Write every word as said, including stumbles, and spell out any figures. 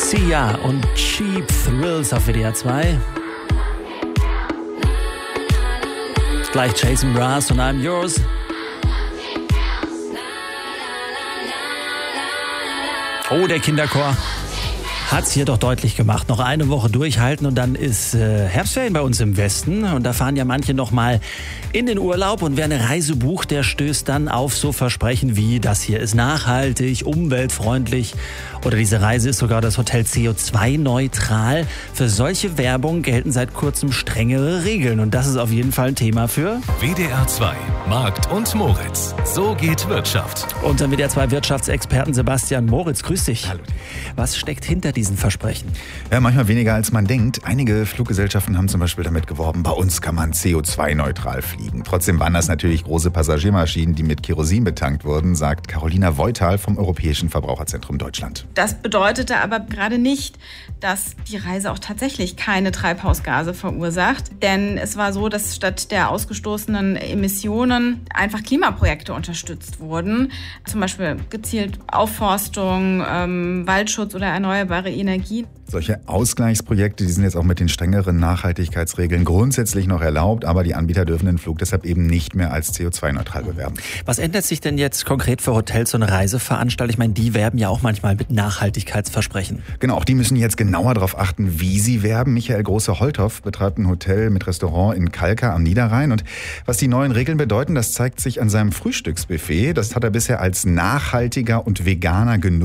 Sia und Cheap Thrills auf W D R zwei. Gleich Jason Mraz und I'm Yours. Oh, der Kinderchor hat's hier doch deutlich gemacht. Noch eine Woche durchhalten und dann ist äh, Herbstferien bei uns im Westen. Und da fahren ja manche noch mal in den Urlaub. Und wer eine Reise bucht, der stößt dann auf so Versprechen wie, das hier ist nachhaltig, umweltfreundlich. Oder diese Reise ist sogar das Hotel C O zwei neutral. Für solche Werbung gelten seit kurzem strengere Regeln. Und das ist auf jeden Fall ein Thema für W D R zwei Markt und Moritz. So geht Wirtschaft. Unser W D R zwei Wirtschaftsexperten Sebastian Moritz. Grüß dich. Hallo. Was steckt hinter diesen Versprechen? Ja, manchmal weniger als man denkt. Einige Fluggesellschaften haben zum Beispiel damit geworben, bei uns kann man C O zwei neutral fliegen. Trotzdem waren das natürlich große Passagiermaschinen, die mit Kerosin betankt wurden, sagt Carolina Voital vom Europäischen Verbraucherzentrum Deutschland. Das bedeutete aber gerade nicht, dass die Reise auch tatsächlich keine Treibhausgase verursacht. Denn es war so, dass statt der ausgestoßenen Emissionen einfach Klimaprojekte unterstützt wurden. Zum Beispiel gezielt Aufforstung, ähm, Waldschutz oder erneuerbare Energien. Solche Ausgleichsprojekte, die sind jetzt auch mit den strengeren Nachhaltigkeitsregeln grundsätzlich noch erlaubt, aber die Anbieter dürfen den Flug deshalb eben nicht mehr als C O zwei neutral bewerben. Was ändert sich denn jetzt konkret für Hotels und Reiseveranstalter? Ich meine, die werben ja auch manchmal mit Nachhaltigkeitsversprechen. Genau, auch die müssen jetzt genauer darauf achten, wie sie werben. Michael Große-Holthoff betreibt ein Hotel mit Restaurant in Kalka am Niederrhein. Und was die neuen Regeln bedeuten, das zeigt sich an seinem Frühstücksbuffet. Das hat er bisher als nachhaltiger und veganer Genuss